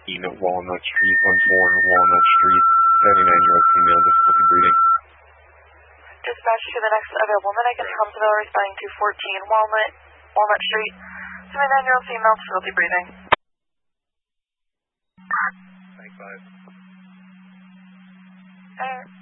Walnut Street, 14 Walnut Street, 79-year-old female, difficulty breathing. Dispatch to the next available Medic, Huntsville, responding to 14 Walnut Street, 79-year-old female, difficulty breathing. Thanks, 5.